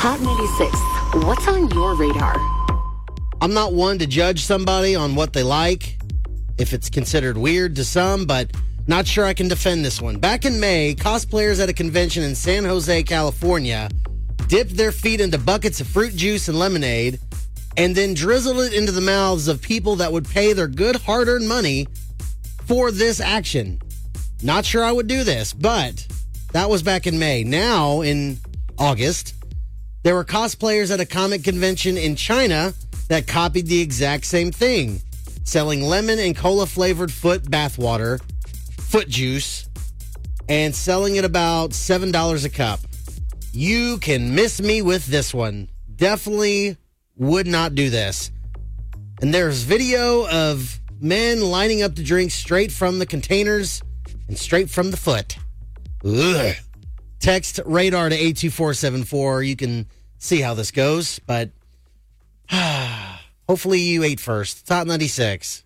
Hot 96. What's on your radar? I'm not one to judge somebody on what they like, if it's considered weird to some, but not sure I can defend this one. Back in May, cosplayers at a convention in San Jose, California, dipped their feet into buckets of fruit juice and lemonade and then drizzled it into the mouths of people that would pay their good hard-earned money for this action. Not sure I would do this, but that was back in May. Now, in August, there were cosplayers at a comic convention in China that copied the exact same thing, selling lemon and cola-flavored foot bathwater, foot juice, and selling it about $7 a cup. You can miss me with this one. Definitely would not do this. And there's video of men lining up to drink straight from the containers and straight from the foot. Ugh. Text radar to 82474. You can see how this goes, but hopefully you ate first. Top 96.